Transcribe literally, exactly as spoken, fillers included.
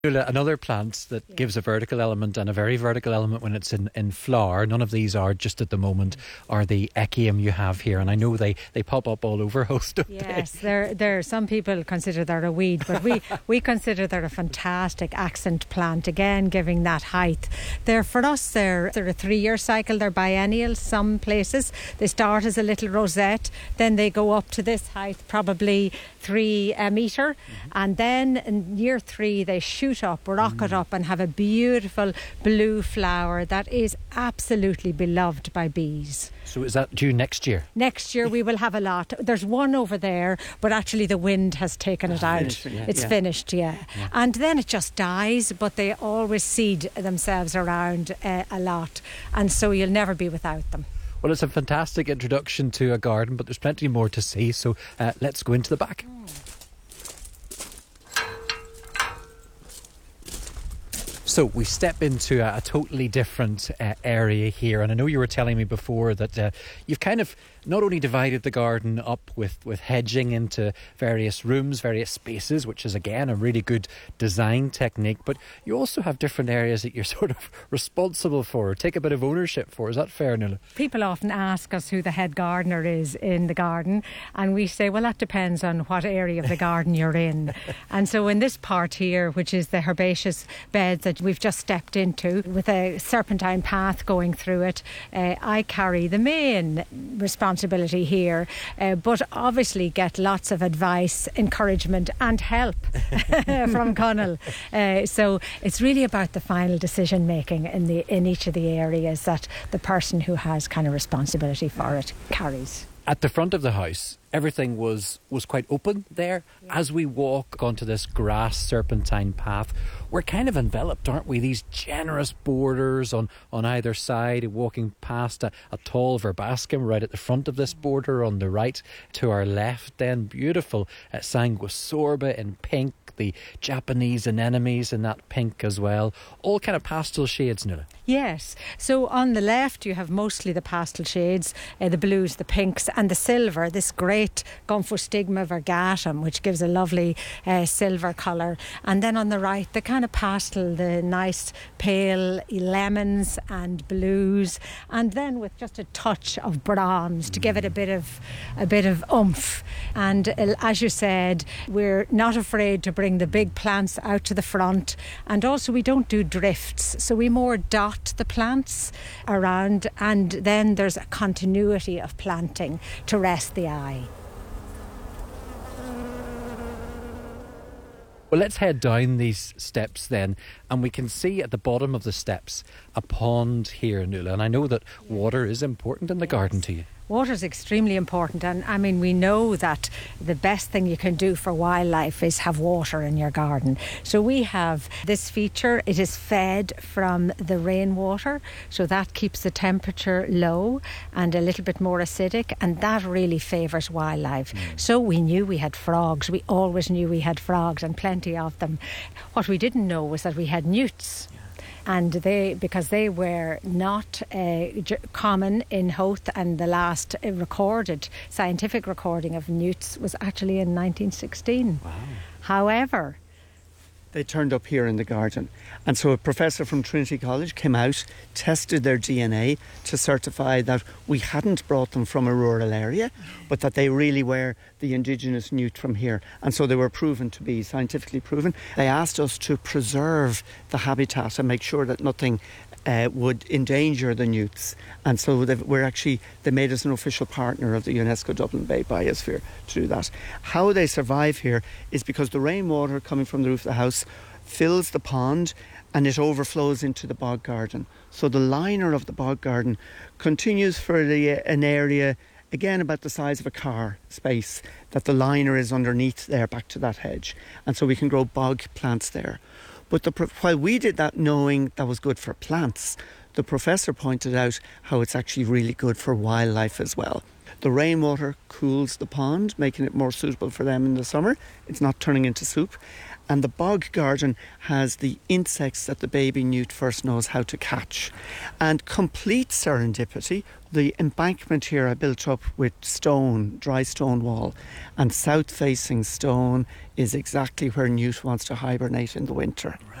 Another plant that yeah. gives a vertical element and a very vertical element when it's in, in flower, none of these are just at the moment, are the echium you have here. And I know they, they pop up all over Host, don't yes, they? they're, they're, some people consider they're a weed, but we, we consider they're a fantastic accent plant, again, giving that height. They're, for us, they're, they're a three-year cycle. They're biennial, some places. They start as a little rosette, then they go up to this height, probably three uh, metre, mm-hmm. and then in year three they shoot up, rocket mm. up and have a beautiful blue flower that is absolutely beloved by bees. So is that due next year? Next year we will have a lot. There's one over there, but actually the wind has taken it out. Finished, yeah. It's yeah. finished, yeah. yeah. And then it just dies, but they always seed themselves around uh, a lot, and so you'll never be without them. Well, it's a fantastic introduction to a garden, but there's plenty more to see, so uh, let's go into the back. Mm. So we step into a, a totally different uh, area here, and I know you were telling me before that uh, you've kind of not only divided the garden up with, with hedging into various rooms, various spaces, which is again a really good design technique, but you also have different areas that you're sort of responsible for, take a bit of ownership for. Is that fair, Nuala? People often ask us who the head gardener is in the garden, and we say, well, that depends on what area of the garden you're in. And so in this part here, which is the herbaceous beds that we've just stepped into with a serpentine path going through it, uh, I carry the main responsibility responsibility here, uh, but obviously get lots of advice, encouragement and help from Conal. Uh, so it's really about the final decision making in the in each of the areas that the person who has kind of responsibility for it carries. At the front of the house, everything was, was quite open there. Yeah. As we walk onto this grass serpentine path, we're kind of enveloped, aren't we? These generous borders on, on either side, walking past a, a tall verbascum right at the front of this border on the right. To our left, then, beautiful uh, Sanguisorba in pink, the Japanese anemones in that pink as well. All kind of pastel shades, Nuala. Yes. So on the left, you have mostly the pastel shades, uh, the blues, the pinks, and the silver, this great Gomphostigma virgatum, which gives a lovely uh, silver colour. And then on the right, the kind of pastel, the nice pale lemons and blues, and then with just a touch of bronze to give it a bit of a bit of oomph. And uh, as you said, we're not afraid to bring the big plants out to the front, and also we don't do drifts, so we more dot the plants around, and then there's a continuity of planting to rest the eye. Well, let's head down these steps then, and we can see at the bottom of the steps a pond here, Nuala, and I know that water is important in the yes. garden to you. Water is extremely important, and I mean we know that the best thing you can do for wildlife is have water in your garden. So we have this feature. It is fed from the rainwater, so that keeps the temperature low and a little bit more acidic, and that really favours wildlife. Mm. So we knew we had frogs. We always knew we had frogs, and plenty of them. What we didn't know was that we had newts. And they, because they were not uh, common in Howth, and the last uh, recorded scientific recording of newts was actually in nineteen sixteen. Wow. However, they turned up here in the garden, and so a professor from Trinity College came out, tested their D N A to certify that we hadn't brought them from a rural area, but that they really were the indigenous newt from here, and so they were proven to be scientifically proven. They asked us to preserve the habitat and make sure that nothing uh, would endanger the newts, and so we're actually they made us an official partner of the UNESCO Dublin Bay Biosphere to do that. How they survive here is because the rainwater coming from the roof of the house fills the pond and it overflows into the bog garden. So the liner of the bog garden continues for the, uh, an area again about the size of a car space that the liner is underneath there back to that hedge, and so we can grow bog plants there. But the, while we did that knowing that was good for plants, the professor pointed out how it's actually really good for wildlife as well. The rainwater cools the pond, making it more suitable for them in the summer. It's not turning into soup. And the bog garden has the insects that the baby newt first knows how to catch. And complete serendipity, the embankment here I built up with stone, dry stone wall, and south-facing stone is exactly where newt wants to hibernate in the winter.